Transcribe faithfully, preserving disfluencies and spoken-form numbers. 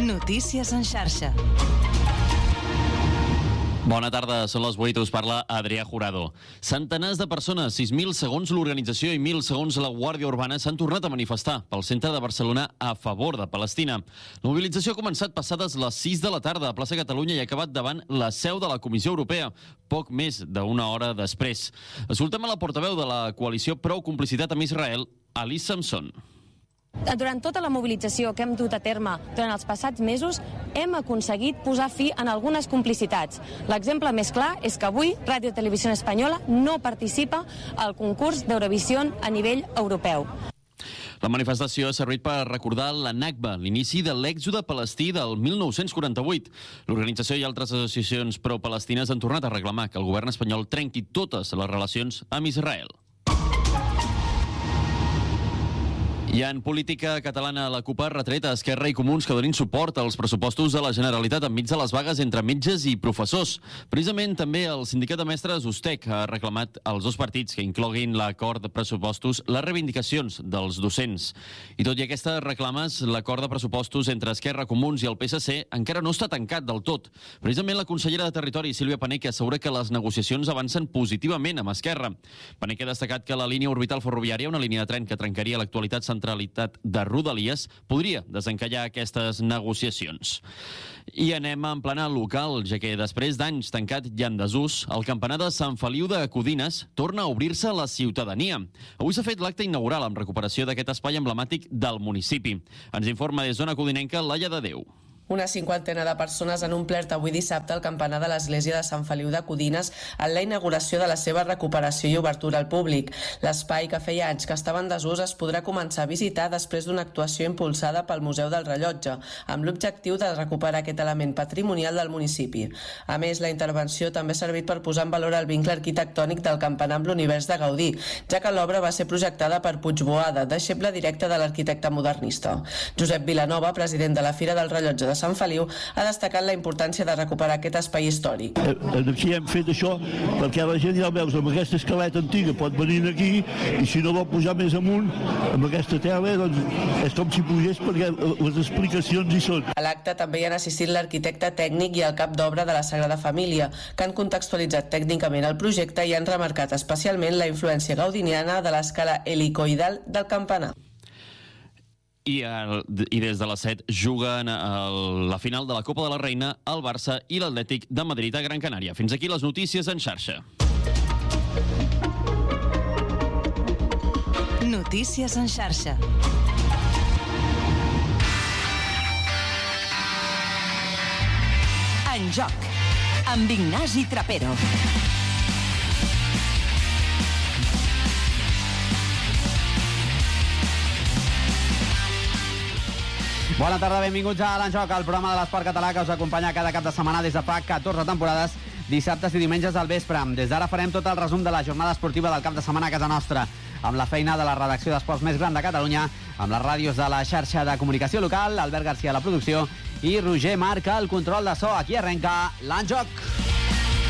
Notícies en xarxa. Bona tarda, són les vuit, us parla Adrià Jurado. Centenars de persones, sis mil segons l'organització i mil segons la Guàrdia Urbana, s'han tornat a manifestar pel centre de Barcelona a favor de Palestina. La mobilització ha començat passades les sis de la tarda a plaça Catalunya i ha acabat davant la seu de la Comissió Europea, poc més d'una hora després. Escoltem a la portaveu de la coalició Prou Complicitat amb Israel, Alice Samson. Durant tota la mobilització que hem dut a terme durant els passats mesos, hem aconseguit posar fi en algunes complicitats. L'exemple més clar és que avui Ràdio Televisió Espanyola no participa al concurs d'Eurovisió a nivell europeu. La manifestació ha servit per recordar la Nakba, l'inici de l'èxode palestí del mil nou-cents quaranta-vuit. L'organització i altres associacions pro-palestines han tornat a reclamar que el govern espanyol trenqui totes les relacions amb Israel. I en política catalana, la CUP ha retret a Esquerra i Comuns que donin suport als pressupostos de la Generalitat enmig de les vagues entre metges i professors. Precisament també el sindicat de mestres USTEC ha reclamat als dos partits que incloguin l'acord de pressupostos les reivindicacions dels docents. I tot i aquestes reclames, l'acord de pressupostos entre Esquerra, Comuns i el P S C encara no està tancat del tot. Precisament la consellera de Territori, Sílvia Paneque, assegura que les negociacions avancen positivament amb Esquerra. Paneque ha destacat que la línia orbital ferroviària, una línia de tren que trencaria l'actualitat central centralitat de Rodalies, podria desencallar aquestes negociacions. I anem a emplenar local, ja que després d'anys tancat i en desús, el campanar de Sant Feliu de Codines torna a obrir-se a la ciutadania. Avui s'ha fet l'acte inaugural amb recuperació d'aquest espai emblemàtic del municipi. Ens informa des d'Ona Codinenca Laia de Déu. Una cinquantena de persones han omplert avui dissabte el campanar de l'església de Sant Feliu de Codines en la inauguració de la seva recuperació i obertura al públic. L'espai, que feia anys que estava en desús, es podrà començar a visitar després d'una actuació impulsada pel Museu del Rellotge, amb l'objectiu de recuperar aquest element patrimonial del municipi. A més, la intervenció també ha servit per posar en valor el vincle arquitectònic del campanar amb l'univers de Gaudí, ja que l'obra va ser projectada per Puigboada, deixeble directe de l'arquitecte modernista. Josep Vilanova, president de la Fira del Rellotge de Sant Feliu, ha destacat la importància de recuperar aquest espai històric. Aquí hem fet això perquè la gent, ja veus, amb aquesta escaleta antiga pot venir aquí i si no vol pujar més amunt amb aquesta tela, doncs és com si pugés perquè les explicacions hi són. A l'acte també hi han assistit l'arquitecte tècnic i el cap d'obra de la Sagrada Família, que han contextualitzat tècnicament el projecte i han remarcat especialment la influència gaudiniana de l'escala helicoidal del campanar. I, el, I des de les set juguen el, la final de la Copa de la Reina el Barça i l'Atlètic de Madrid a Gran Canària. Fins aquí les notícies en xarxa. Notícies en xarxa. En joc, amb Ignasi Trapero. Bona tarda, benvinguts a l'Enjoc, el programa de l'esport català que us acompanya cada cap de setmana des de fa catorze temporades, dissabtes i diumenges al vespre. Des d'ara farem tot el resum de la jornada esportiva del cap de setmana a casa nostra, amb la feina de la redacció d'esports més gran de Catalunya, amb les ràdios de la xarxa de comunicació local, Albert Garcia a la producció i Roger Marca al control de so. Aquí arrenca l'Enjoc.